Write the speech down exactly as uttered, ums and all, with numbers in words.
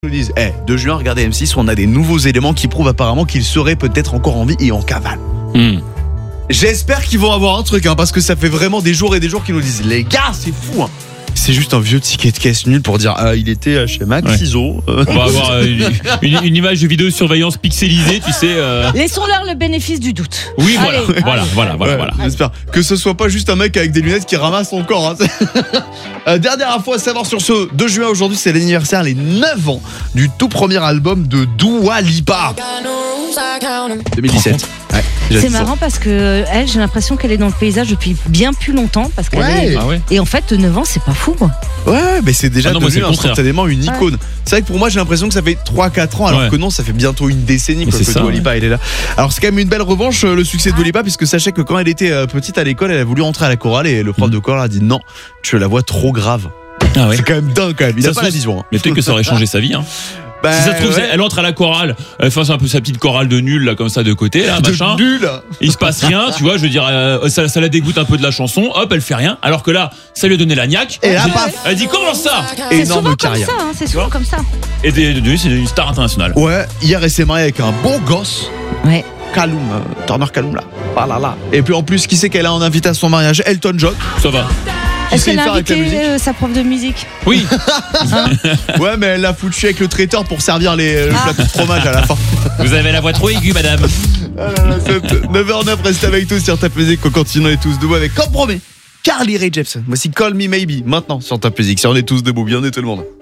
Nous disent, eh, deux juin, regardez M six, on a des nouveaux éléments qui prouvent apparemment qu'il serait peut-être encore en vie et en cavale. Hmm. J'espère qu'ils vont avoir un truc, hein, parce que ça fait vraiment des jours et des jours qu'ils nous disent, les gars, c'est fou, hein. C'est juste un vieux ticket de caisse nul pour dire, ah, il était chez Max Ouais. Ciseaux. On va avoir euh, une, une, une image de vidéosurveillance pixelisée, tu sais. Euh... Laissons-leur le bénéfice du doute. Oui, Allez, voilà, voilà, allez. voilà, voilà, Ouais, voilà. J'espère que ce soit pas juste un mec avec des lunettes qui ramasse son corps. Hein. euh, dernière info à savoir sur ce deux juin, aujourd'hui, c'est l'anniversaire, les neuf ans du tout premier album de Dua Lipa. deux mille dix-sept. Ouais, C'est marrant parce que elle, j'ai l'impression qu'elle est dans le paysage depuis bien plus longtemps parce qu'elle Ouais. est... Ah ouais. Et en fait, neuf ans, c'est pas fou, quoi. Ouais, mais c'est déjà Ah non, moi, devenu c'est le contraire. instantanément une icône. C'est vrai que pour moi, j'ai l'impression que ça fait trois quatre ans, alors Ouais. que non, ça fait bientôt une décennie Mais que, c'est que ça, Dua Lipa elle est là. Alors c'est quand même une belle revanche, euh, le succès de Dua Lipa, puisque sachez que quand elle était euh, petite à l'école, elle a voulu rentrer à la chorale et le prof de chorale a dit non, tu la vois trop grave. Ah ouais. C'est quand même dingue quand même. Il Ça a se pas la trouve- vision. Hein. Mais peut-être que ça aurait changé sa vie. Hein. Bah, Si ça se trouve, ouais. elle entre à la chorale, elle fait un peu sa petite chorale de nul là, comme ça de côté, là, De machin. nul. Il se passe rien, tu vois, je veux dire, euh, ça, ça la dégoûte un peu de la chanson, hop, elle fait rien. Alors que là, ça lui a donné la niaque. Et là, Elle- paf. Elle dit comment ça C'est Énorme souvent carrière. comme ça, hein, c'est souvent comme ça. Et de- de- c'est une star internationale. Ouais, hier elle s'est mariée avec un beau gosse. Ouais. Kaloum, euh, Turner Kaloum là. Ah là là. Et puis en plus, qui c'est qu'elle a en invité à son mariage? Elton John. Ça va. Qui Est-ce sait qu'elle a faire avec la invité musique euh, sa prof de musique? Oui. Ouais, mais elle l'a foutu avec le traiteur pour servir les, le Ah. plateau de fromage à la fin. Vous avez la voix trop aiguë, madame. Ah là là, c'est neuf heures neuf, restez avec tous sur Tap Music. On continue, on est tous debout avec, comme promis, Carly Rae Jepsen. Voici Call Me Maybe, maintenant sur Tap Music. Si on est tous debout, bienvenue tout le monde.